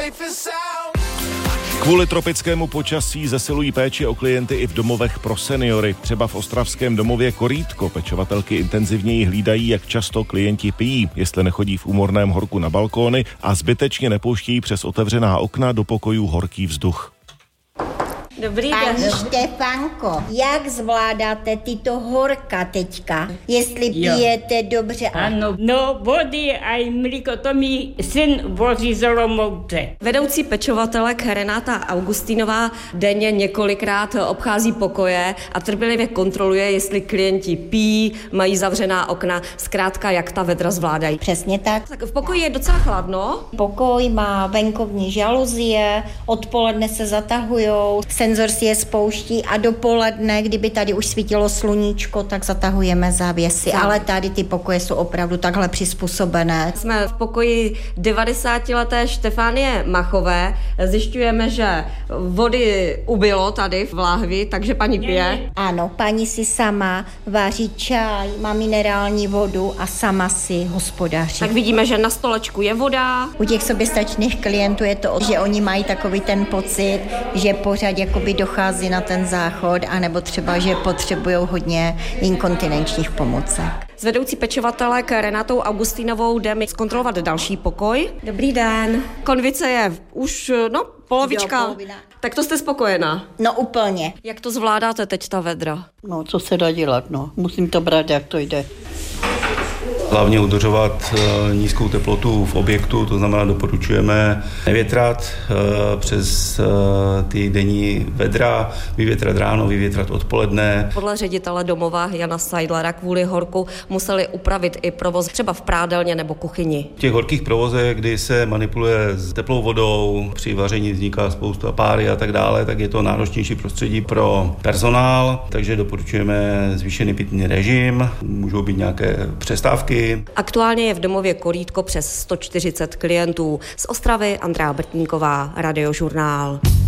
Kvůli tropickému počasí zesilují péči o klienty i v domovech pro seniory. Třeba v ostravském domově Korýtko pečovatelky intenzivněji hlídají, jak často klienti pijí, jestli nechodí v úmorném horku na balkóny a zbytečně nepouštějí přes otevřená okna do pokojů horký vzduch. Dobrý den. Paní Štěpánko, jak zvládáte tyto horka teďka? Jestli pijete dobře? Ano, no vody a mlíko, to mi syn vozí z Olomouce. Vedoucí pečovatelek Renáta Augustínová denně několikrát obchází pokoje a trpělivě kontroluje, jestli klienti pijí, mají zavřená okna, zkrátka jak ta vedra zvládají. Přesně tak. Tak v pokoji je docela chladno. Pokoj má venkovní žaluzie, odpoledne se zatahujou, senzor si je spouští a dopoledne, kdyby tady už svítilo sluníčko, tak zatahujeme závěsy. Ale tady ty pokoje jsou opravdu takhle přizpůsobené. Jsme v pokoji 90leté Štefánie Machové. Zjišťujeme, že vody ubylo tady v láhvi, takže paní pije. Ano, paní si sama vaří čaj, má minerální vodu a sama si hospodaří. Tak vidíme, že na stolečku je voda. U těch soběstačných klientů je to, že oni mají takový ten pocit, že pořád jakoby dochází na ten záchod, anebo třeba, že potřebují hodně inkontinenčních pomůcek. S vedoucí pečovatelek Renátou Augustínovou jdeme zkontrolovat další pokoj. Dobrý den. Konvice je už, polovička. Polovina. Tak to jste spokojená? No úplně. Jak to zvládáte teď ta vedra? No, co se dá dělat, musím to brát, jak to jde. Hlavně udržovat nízkou teplotu v objektu, to znamená doporučujeme nevětrat přes ty denní vedra, vyvětrat ráno, vyvětrat odpoledne. Podle ředitele domova Jana Seidlera kvůli horku museli upravit i provoz třeba v prádelně nebo kuchyni. V těch horkých provozech, kdy se manipuluje s teplou vodou, při vaření vzniká spousta páry a tak dále, tak je to náročnější prostředí pro personál, takže doporučujeme zvýšený pitný režim, můžou být nějaké přestávky. Aktuálně je v domově Korýtko přes 140 klientů. Z Ostravy Andrea Brtníková, Radiožurnál.